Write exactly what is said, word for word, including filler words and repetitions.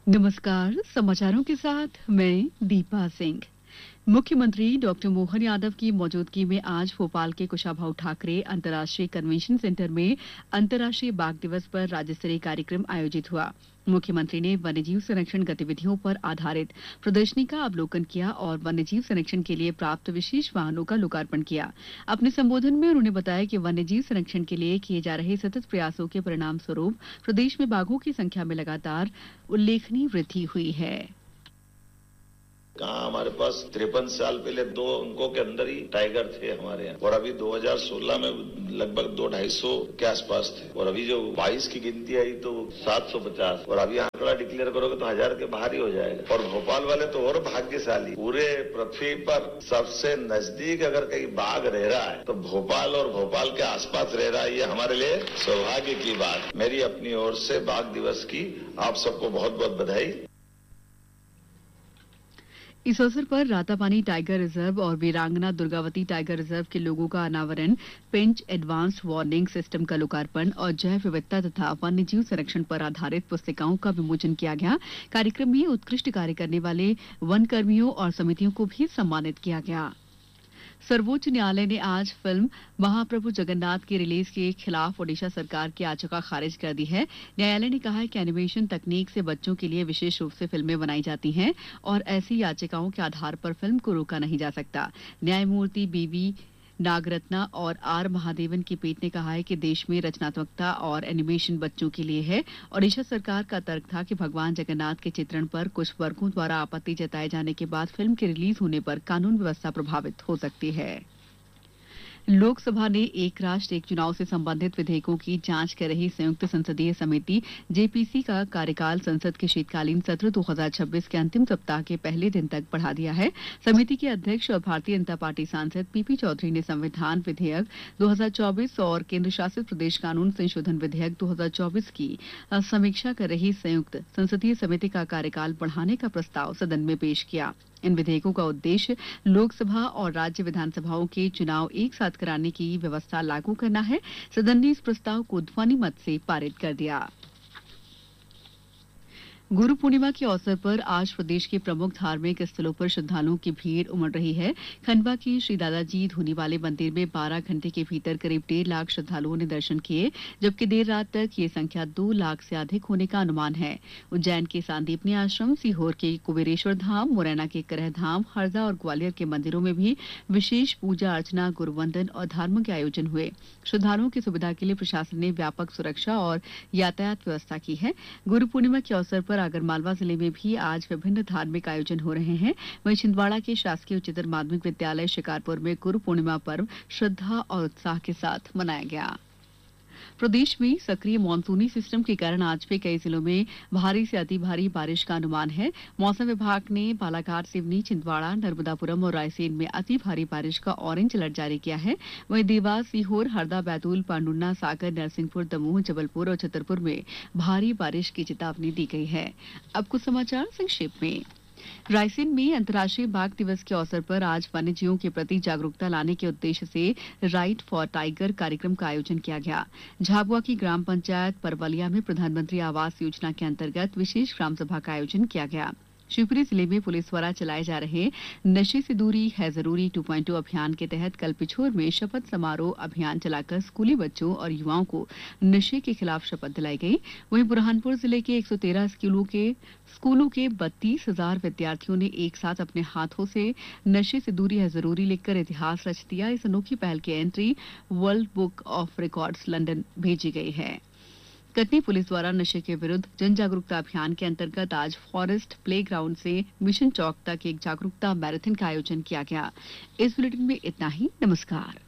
नमस्कार। समाचारों के साथ मैं दीपा सिंह। मुख्यमंत्री डॉक्टर मोहन यादव की मौजूदगी में आज भोपाल के कुशाभाऊ ठाकरे अंतर्राष्ट्रीय कन्वेंशन सेंटर में अंतर्राष्ट्रीय बाघ दिवस पर राज्य स्तरीय कार्यक्रम आयोजित हुआ। मुख्यमंत्री ने वन्यजीव संरक्षण गतिविधियों पर आधारित प्रदर्शनी का अवलोकन किया और वन्यजीव संरक्षण के लिए प्राप्त विशेष वाहनों का लोकार्पण किया। अपने संबोधन में उन्होंने बताया कि वन्यजीव संरक्षण के लिए किए जा रहे सतत प्रयासों के परिणाम स्वरूप प्रदेश में बाघों की संख्या में लगातार उल्लेखनीय वृद्धि हुई है। कहाँ हमारे पास तिरपन साल पहले दो अंकों के अंदर ही टाइगर थे हमारे यहाँ, और अभी दो हज़ार सोलह में लगभग दो ढाई सौ के आसपास थे, और अभी जो बाईस की गिनती आई तो सात सौ पचास, और अभी आंकड़ा डिक्लेयर करोगे तो हजार के बाहर ही हो जाएगा। और भोपाल वाले तो और भाग्यशाली, पूरे पृथ्वी पर सबसे नजदीक अगर कहीं बाघ रह रहा है तो भोपाल और भोपाल के आसपास रह रहा है। ये हमारे लिए सौभाग्य की बात। मेरी अपनी ओर से बाघ दिवस की आप सबको बहुत बहुत बधाई। इस अवसर पर रातापानी टाइगर रिजर्व और वीरांगना दुर्गावती टाइगर रिजर्व के लोगों का अनावरण, पेंच एडवांस्ड वार्निंग सिस्टम का लोकार्पण और जैव विविधता तथा वन्यजीव संरक्षण पर आधारित पुस्तिकाओं का विमोचन किया गया। कार्यक्रम में उत्कृष्ट कार्य करने वाले वन कर्मियों और समितियों को भी सम्मानित किया गया। सर्वोच्च न्यायालय ने आज फिल्म महाप्रभु जगन्नाथ की रिलीज के खिलाफ ओडिशा सरकार की याचिका खारिज कर दी है। न्यायालय ने कहा है कि एनिमेशन तकनीक से बच्चों के लिए विशेष रूप से फिल्में बनाई जाती हैं और ऐसी याचिकाओं के आधार पर फिल्म को रोका नहीं जा सकता। न्यायमूर्ति बीवी नागरत्ना और आर महादेवन की पीठ ने कहा है कि देश में रचनात्मकता और एनिमेशन बच्चों के लिए है। ओडिशा सरकार का तर्क था कि भगवान जगन्नाथ के चित्रण पर कुछ वर्गों द्वारा आपत्ति जताए जाने के बाद फिल्म के रिलीज होने पर कानून व्यवस्था प्रभावित हो सकती है। लोकसभा ने एक राष्ट्र एक चुनाव से संबंधित विधेयकों की जांच कर रही संयुक्त संसदीय समिति जेपीसी का कार्यकाल संसद के शीतकालीन सत्र दो हज़ार छब्बीस के अंतिम सप्ताह के पहले दिन तक बढ़ा दिया है। समिति के अध्यक्ष और भारतीय जनता पार्टी सांसद पीपी चौधरी ने संविधान विधेयक दो हज़ार चौबीस और केंद्र शासित प्रदेश कानून संशोधन विधेयक दो हज़ार चौबीस की समीक्षा कर रही संयुक्त संसदीय समिति का कार्यकाल बढ़ाने का प्रस्ताव सदन में पेश किया। इन विधेयकों का उद्देश्य लोकसभा और राज्य विधानसभाओं के चुनाव एक साथ कराने की व्यवस्था लागू करना है। सदन ने इस प्रस्ताव को ध्वनि मत से पारित कर दिया। गुरु पूर्णिमा के अवसर पर आज प्रदेश के प्रमुख धार्मिक स्थलों पर श्रद्धालुओं की भीड़ उमड़ रही है। खंडवा के श्री दादाजी धूनी वाले मंदिर में बारह घंटे के भीतर करीब डेढ़ लाख श्रद्धालुओं ने दर्शन किए, जबकि देर रात तक ये संख्या दो लाख से अधिक होने का अनुमान है। उज्जैन के सांदीपनी आश्रम, सीहोर के कुबेरेश्वर धाम, मुरैना के करह धाम, हरदा और ग्वालियर के मंदिरों में भी विशेष पूजा अर्चना, गुरुवंदन और धार्मिक आयोजन हुए। श्रद्धालुओं की सुविधा के लिए प्रशासन ने व्यापक सुरक्षा और यातायात व्यवस्था की है। गुरु पूर्णिमा के अवसर पर आगरमालवा जिले में भी आज विभिन्न धार्मिक आयोजन हो रहे हैं। वहीं छिंदवाड़ा के शासकीय उच्चतर माध्यमिक विद्यालय शिकारपुर में गुरु पूर्णिमा पर्व श्रद्धा और उत्साह के साथ मनाया गया। प्रदेश में सक्रिय मानसूनी सिस्टम के कारण आज भी कई जिलों में भारी से अति भारी बारिश का अनुमान है। मौसम विभाग ने बालाघाट, सिवनी, छिंदवाड़ा, नर्मदापुरम और रायसेन में अति भारी बारिश का ऑरेंज अलर्ट जारी किया है। वहीं देवास, सीहोर, हरदा, बैतूल, पांडुर्ना, सागर, नरसिंहपुर, दमोह, जबलपुर और छतरपुर में भारी बारिश की चेतावनी दी गई है। अब कुछ समाचार संक्षेप में। रायसेन में अंतर्राष्ट्रीय बाघ दिवस के अवसर पर आज वन्यजीवों के प्रति जागरूकता लाने के उद्देश्य से राइट फॉर टाइगर कार्यक्रम का आयोजन किया गया। झाबुआ की ग्राम पंचायत परवलिया में प्रधानमंत्री आवास योजना के अंतर्गत विशेष ग्राम सभा का आयोजन किया गया। शिवपुरी जिले में पुलिस द्वारा चलाए जा रहे नशे से दूरी है जरूरी टू पॉइंट ओ अभियान के तहत कल पिछोर में शपथ समारोह अभियान चलाकर स्कूली बच्चों और युवाओं को नशे के खिलाफ शपथ दिलाई गई। वहीं बुरहानपुर जिले के एक सौ तेरह स्कूलों के स्कूलों के बत्तीस हजार विद्यार्थियों ने एक साथ अपने हाथों से नशे से दूरी है जरूरी लिखकर इतिहास रच दिया। इस अनोखी पहल की entry world book of records London भेजी गई है। कटनी पुलिस द्वारा नशे के विरुद्ध जन जागरूकता अभियान के अंतर्गत आज फॉरेस्ट प्ले ग्राउंड से मिशन चौक तक एक जागरूकता मैराथन का आयोजन किया गया। इस बुलेटिन में इतना ही। नमस्कार।